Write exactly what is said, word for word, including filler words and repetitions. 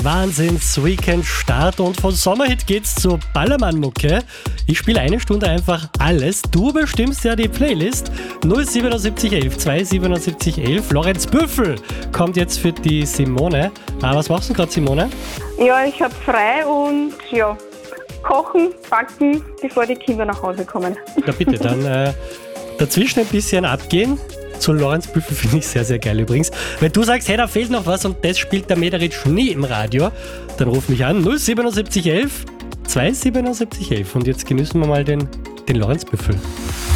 Wahnsinns-Weekend-Start und von Sommerhit geht's zur Ballermann-Mucke. Ich spiele eine Stunde einfach alles. Du bestimmst ja die Playlist. null siebenundsiebzig elf zweihundertsiebenundsiebzig elf. Lorenz Büffel kommt jetzt für die Simone. Ah, was machst du gerade, Simone? Ja, ich habe frei und ja, kochen, backen, bevor die Kinder nach Hause kommen. Na bitte, dann äh, dazwischen ein bisschen abgehen. Zu Lorenz Büffel finde ich sehr, sehr geil übrigens. Wenn du sagst, hey, da fehlt noch was und das spielt der Mederitsch nie im Radio, dann ruf mich an. null siebenundsiebzig elf zweihundertsiebenundsiebzig elf. Und jetzt genießen wir mal den, den Lorenz Büffel.